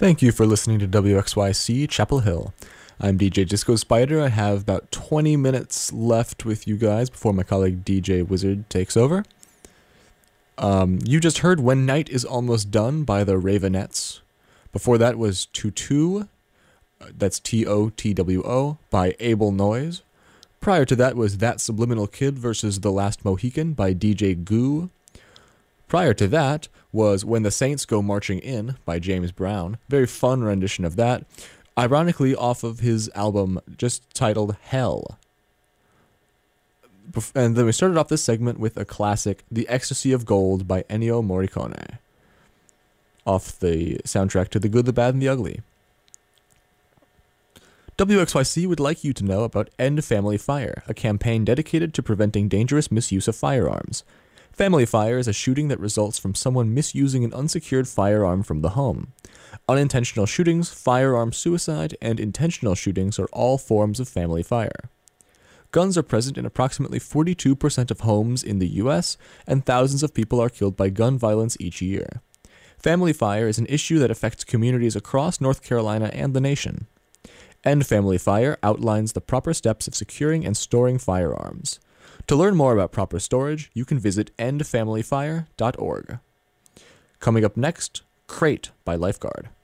Thank you for listening to WXYC Chapel Hill. I'm DJ Disco Spider. I have about 20 minutes left with you guys before my colleague DJ Wizard takes over. You just heard When Night Is Almost Done by the Ravenettes. Before that was Tutu, that's T-O-T-W-O, by Able Noise. Prior to that was That Subliminal Kid vs. The Last Mohican by DJ Goo. Prior to that was When the Saints Go Marching In by James Brown. Very fun rendition of that. Ironically, off of his album just titled Hell. And then we started off this segment with a classic, The Ecstasy of Gold by Ennio Morricone, off the soundtrack to The Good, the Bad, and the Ugly. WXYC would like you to know about End Family Fire, a campaign dedicated to preventing dangerous misuse of firearms. Family fire is a shooting that results from someone misusing an unsecured firearm from the home. Unintentional shootings, firearm suicide, and intentional shootings are all forms of family fire. Guns are present in approximately 42% of homes in the U.S., and thousands of people are killed by gun violence each year. Family fire is an issue that affects communities across North Carolina and the nation. End Family Fire outlines the proper steps of securing and storing firearms. To learn more about proper storage, you can visit endfamilyfire.org. Coming up next, Crate by Lifeguard.